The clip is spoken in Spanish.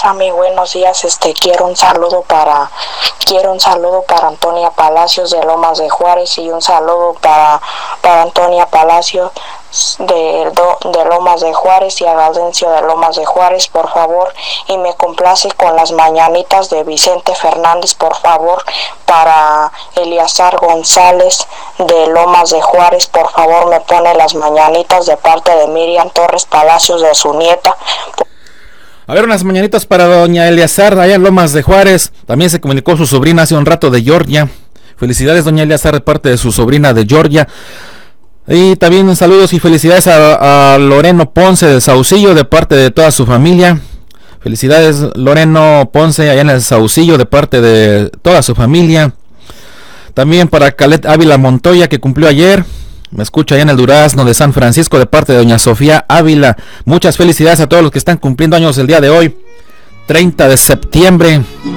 Sammy, buenos días. Quiero un saludo para Antonia Palacios de Lomas de Juárez y un saludo para Antonia Palacios de Lomas de Juárez y a Gaudencio de Lomas de Juárez, por favor, y me complace con las mañanitas de Vicente Fernández, por favor, para Eleazar González de Lomas de Juárez, por favor, me pone las mañanitas de parte de Miriam Torres Palacios, de su nieta. A ver, unas mañanitas para doña Eleazar allá en Lomas de Juárez. También se comunicó su sobrina hace un rato de Georgia. Felicidades, doña Eleazar, de parte de su sobrina de Georgia. Y también saludos y felicidades a Loreno Ponce del Saucillo, de parte de toda su familia. Felicidades, Loreno Ponce, allá en el Saucillo, de parte de toda su familia. También para Calet Ávila Montoya, que cumplió ayer. Me escucha allá en el Durazno de San Francisco, de parte de doña Sofía Ávila. Muchas felicidades a todos los que están cumpliendo años el día de hoy, 30 de septiembre.